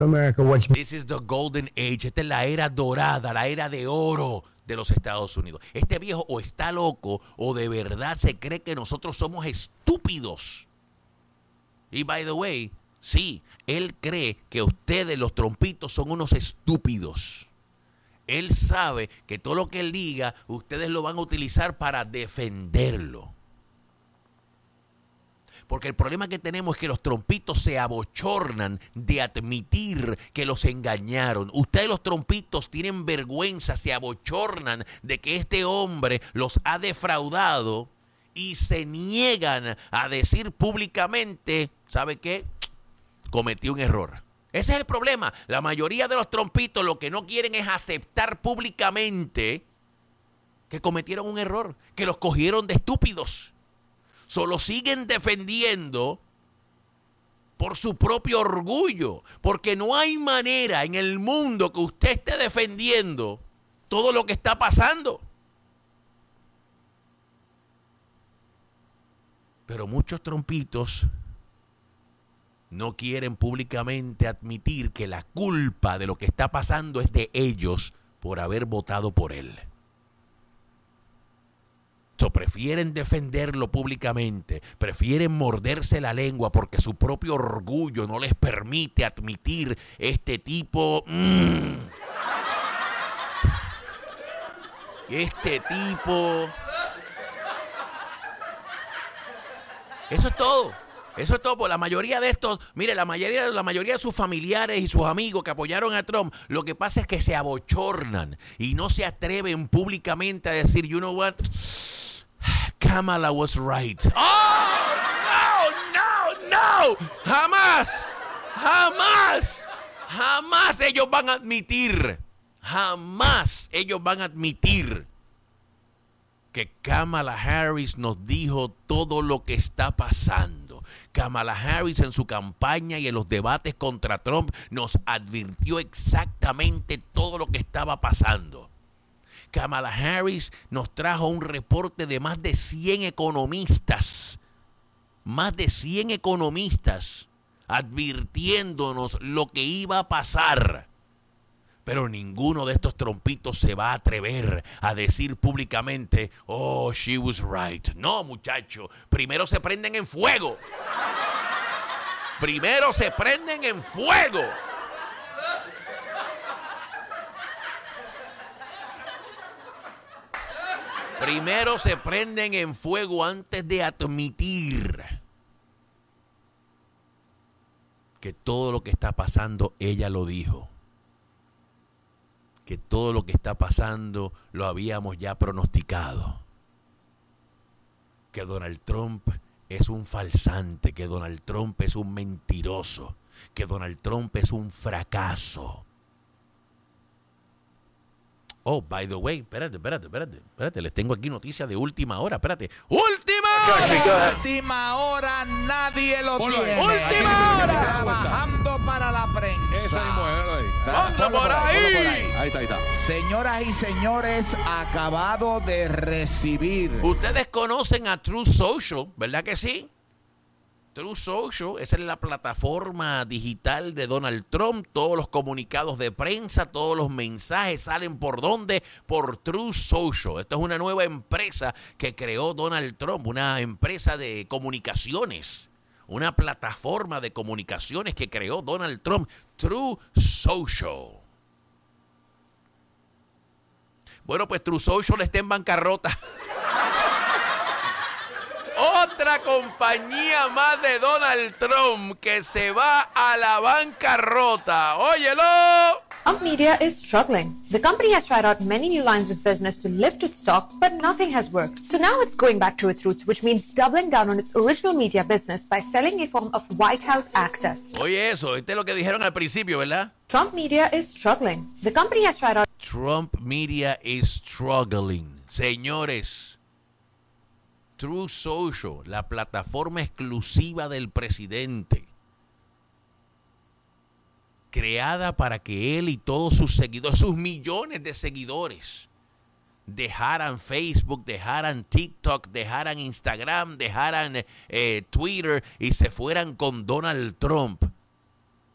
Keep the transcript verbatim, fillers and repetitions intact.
America, what's... This is the golden age. Esta es la era dorada, la era de oro de los Estados Unidos. Este viejo o está loco o de verdad se cree que nosotros somos estúpidos. Y by the way, sí, él cree que ustedes, los trompitos, son unos estúpidos. Él sabe que todo lo que él diga, ustedes lo van a utilizar para defenderlo. Porque el problema que tenemos es que los trompitos se abochornan de admitir que los engañaron. Ustedes los trompitos tienen vergüenza, se abochornan de que este hombre los ha defraudado y se niegan a decir públicamente, ¿sabe qué? Cometió un error. Ese es el problema. La mayoría de los trompitos lo que no quieren es aceptar públicamente que cometieron un error, que los cogieron de estúpidos. Solo siguen defendiendo por su propio orgullo, porque no hay manera en el mundo que usted esté defendiendo todo lo que está pasando. Pero muchos trompitos no quieren públicamente admitir que la culpa de lo que está pasando es de ellos por haber votado por él. So, prefieren defenderlo públicamente, prefieren morderse la lengua porque su propio orgullo no les permite admitir este tipo... Mmm, este tipo... Eso es todo. Eso es todo, porque la mayoría de estos, mire, la mayoría, la mayoría de sus familiares y sus amigos que apoyaron a Trump, lo que pasa es que se abochornan y no se atreven públicamente a decir, you know what, Kamala was right. Oh, no, no, no, jamás, jamás, jamás ellos van a admitir, jamás ellos van a admitir que Kamala Harris nos dijo todo lo que está pasando. Kamala Harris en su campaña y en los debates contra Trump nos advirtió exactamente todo lo que estaba pasando. Kamala Harris nos trajo un reporte de más de cien economistas, más de cien economistas advirtiéndonos lo que iba a pasar. Pero ninguno de estos trompitos se va a atrever a decir públicamente, oh, she was right. No, muchacho, primero se prenden en fuego. Primero se prenden en fuego. Primero se prenden en fuego antes de admitir que todo lo que está pasando, ella lo dijo. Que todo lo que está pasando lo habíamos ya pronosticado. Que Donald Trump es un falsante, que Donald Trump es un mentiroso, que Donald Trump es un fracaso. Oh, by the way, espérate, espérate, espérate, espérate, les tengo aquí noticias de última hora, espérate. ¡Última hora! Última hora, nadie lo Ponlo tiene. ahí. ¡Última hora! Trabajando para la prensa. Esa mismo, déjalo ahí. ¡Anda Ponlo por ahí! ponlo por ahí. Ahí está, ahí está. Señoras y señores, acabado de recibir. Ustedes conocen a Truth Social, ¿verdad que sí? Truth Social, esa es la plataforma digital de Donald Trump. Todos los comunicados de prensa, todos los mensajes salen por dónde, por Truth Social. Esto es una nueva empresa que creó Donald Trump, una empresa de comunicaciones, una plataforma de comunicaciones que creó Donald Trump, Truth Social. Bueno, pues Truth Social está en bancarrota. Otra compañía más de Donald Trump que se va a la bancarrota. ¡Óyelo! Trump Media is struggling. The company has tried out many new lines of business to lift its stock, but nothing has worked. So now it's going back to its roots, which means doubling down on its original media business by selling a form of White House access. Oye eso, este es lo que dijeron al principio, ¿verdad? Trump Media is struggling. The company has tried out... Trump Media is struggling. Señores, Truth Social, la plataforma exclusiva del presidente, creada para que él y todos sus seguidores, sus millones de seguidores, dejaran Facebook, dejaran TikTok, dejaran Instagram, dejaran eh, Twitter y se fueran con Donald Trump.